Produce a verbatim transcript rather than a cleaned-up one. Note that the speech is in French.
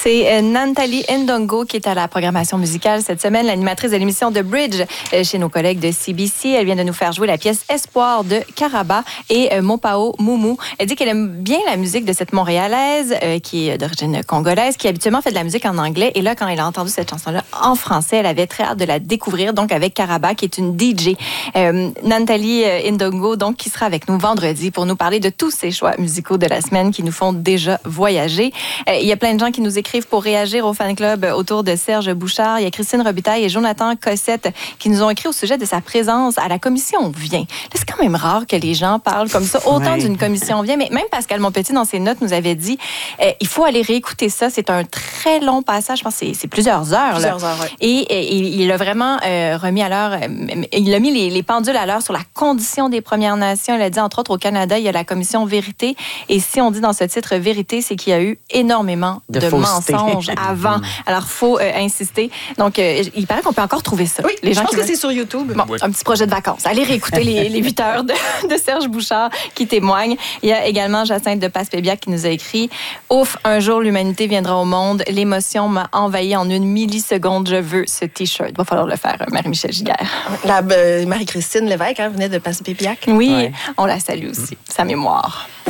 C'est Nathalie Ndongo qui est à la programmation musicale cette semaine, l'animatrice de l'émission The Bridge chez nos collègues de C B C. Elle vient de nous faire jouer la pièce Espoir de Karaba et Mopao Moumou. Elle dit qu'elle aime bien la musique de cette Montréalaise euh, qui est d'origine congolaise, qui habituellement fait de la musique en anglais. Et là, quand elle a entendu cette chanson-là en français, elle avait très hâte de la découvrir, donc avec Karaba, qui est une D J. Euh, Nathalie Ndongo, donc, qui sera avec nous vendredi pour nous parler de tous ces choix musicaux de la semaine qui nous font déjà voyager. Euh, il y a plein de gens qui nous écrivent pour réagir au fan club autour de Serge Bouchard. Il y a Christine Robitaille et Jonathan Cossette qui nous ont écrit au sujet de sa présence à la commission Vient. Là, c'est quand même rare que les gens parlent comme ça, autant ouais. d'une commission Vient, mais même Pascal Monpetit, dans ses notes, nous avait dit euh, il faut aller réécouter ça. C'est un très long passage. Je pense que c'est, c'est plusieurs heures. Plusieurs là. heures, oui. Et, et, et il a vraiment euh, remis à l'heure, euh, il a mis les, les pendules à l'heure sur la condition des Premières Nations. Il a dit, entre autres, au Canada, il y a la commission Vérité. Et si on dit dans ce titre Vérité, c'est qu'il y a eu énormément de, de mensonges avant. Alors, il faut euh, insister. Donc, euh, il paraît qu'on peut encore trouver ça. Oui, les gens je pense qui que veulent... c'est sur YouTube. Bon, oui. un petit projet de vacances. Allez réécouter les, les huit heures de, de Serge Bouchard qui témoigne. Il y a également Jacinthe de Passepébiac qui nous a écrit « Ouf, un jour, l'humanité viendra au monde. L'émotion m'a envahi en une milliseconde. Je veux ce T-shirt. » Il va falloir le faire, Marie-Michel Giguère. La, euh, Marie-Christine Lévesque hein, venait de Passepébiac. Oui, ouais. on la salue aussi. Sa mémoire.